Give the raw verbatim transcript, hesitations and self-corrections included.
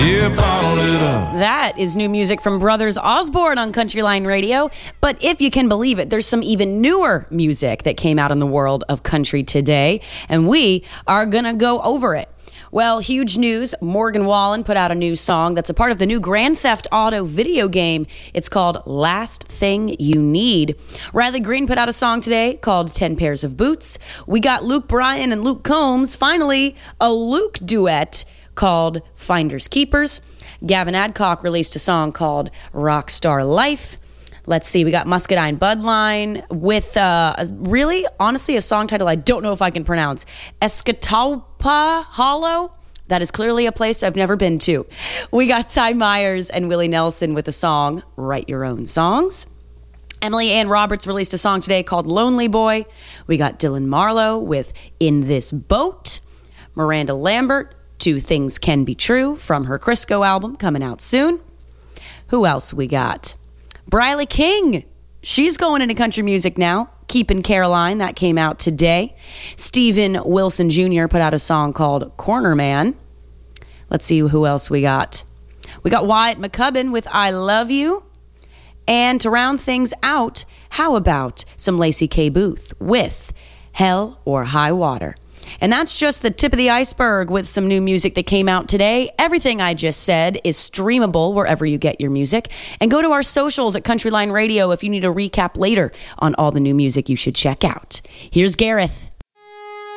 Yeah, bottle it up. That is new music from Brothers Osborne on Countryline Radio. But if you can believe it, there's some even newer music that came out in the world of country today, and we are going to go over it. Well, huge news. Morgan Wallen put out a new song that's a part of the new Grand Theft Auto video game. It's called Last Thing You Need. Riley Green put out a song today called ten Pairs of Boots. We got Luke Bryan and Luke Combs. Finally, a Luke duet called Finders Keepers. Gavin Adcock released a song called Rockstar Life. Let's see, we got Muscadine Budline with uh, a, really, honestly, a song title I don't know if I can pronounce. Escatawpa Hollow. That is clearly a place I've never been to. We got Ty Myers and Willie Nelson with the song Write Your Own Songs. Emily Ann Roberts released a song today called Lonely Boy. We got Dylan Marlowe with In This Boat. Miranda Lambert, Two Things Can Be True from her Crisco album coming out soon. Who else we got? Briley King, she's going into country music now. Keepin' Caroline, that came out today. Steven Wilson Junior put out a song called Corner Man. Let's see who else we got. We got Wyatt McCubbin with I Love You. And to round things out, how about some Lacey K. Booth with Hell or High Water? And that's just the tip of the iceberg with some new music that came out today. Everything I just said is streamable wherever you get your music. And go to our socials at Countryline Radio if you need a recap later on all the new music you should check out. Here's Gareth.